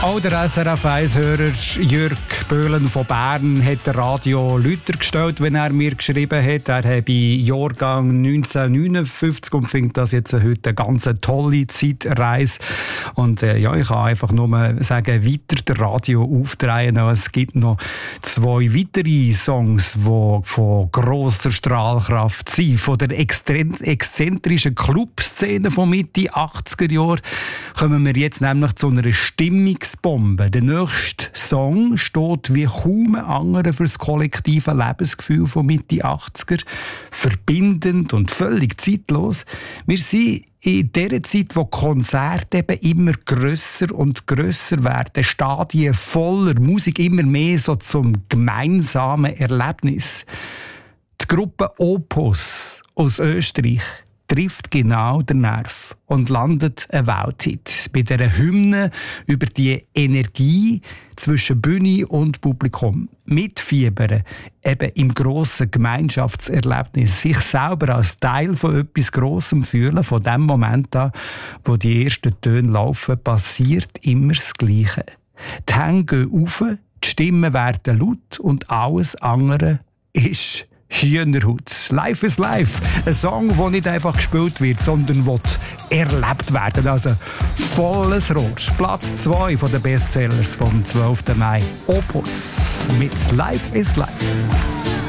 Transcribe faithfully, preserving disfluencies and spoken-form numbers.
Auch der S R F eins-Hörer Jürg Böhlen von Bern hat den Radio Lüther gestellt, wenn er mir geschrieben hat. Er habe Jahrgang neunzehnhundertneunundfünfzig und findet das jetzt heute eine ganz tolle Zeitreise. Und äh, ja, ich kann einfach nur sagen, weiter das Radio aufdrehen. Es gibt noch zwei weitere Songs, die von grosser Strahlkraft sind. Von der exzentrischen Clubszene von Mitte achtziger Jahre kommen wir jetzt nämlich zu einer Stimmungs Bombe. Der nächste Song steht wie kaum ein anderer für das kollektive Lebensgefühl von Mitte achtziger. Verbindend und völlig zeitlos. Wir sind in der Zeit, wo Konzerte eben immer grösser und grösser werden, Stadien voller Musik immer mehr so zum gemeinsamen Erlebnis. Die Gruppe Opus aus Österreich trifft genau den Nerv und landet ein Welthit bei dieser Hymne über die Energie zwischen Bühne und Publikum. Mitfiebern, eben im grossen Gemeinschaftserlebnis, sich selber als Teil von etwas Grossem fühlen, von dem Moment an, wo die ersten Töne laufen, passiert immer das Gleiche. Die Hände gehen rauf, die Stimmen werden laut und alles andere ist Hühnerhaut. Life is Life. Ein Song, der nicht einfach gespielt wird, sondern wird erlebt werden. Also volles Rohr. Platz zwei der Bestsellers vom zwölften Mai. Opus mit Life is Life.